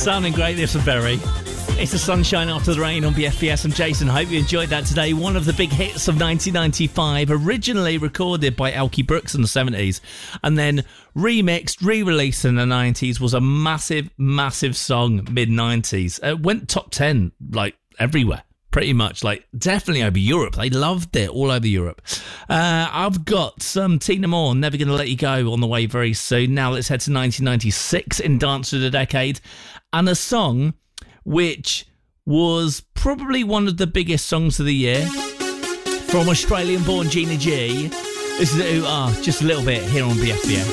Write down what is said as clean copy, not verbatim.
Sounding great, this one, Berry. It's the sunshine after the rain on BFBS. I'm Jason. Hope you enjoyed that today. One of the big hits of 1995, originally recorded by Elkie Brooks in the 70s, and then remixed, re-released in the 90s, was a massive, massive song mid-90s. It went top 10, like, everywhere. Pretty much, like, definitely over Europe. They loved it all over Europe. I've got some Tina Moore, Never Gonna Let You Go, on the way very soon. Now let's head to 1996 in Dance of the Decade, and a song which was probably one of the biggest songs of the year from Australian-born Gina G. This is Ooh Ah, just a little bit here on BFBS.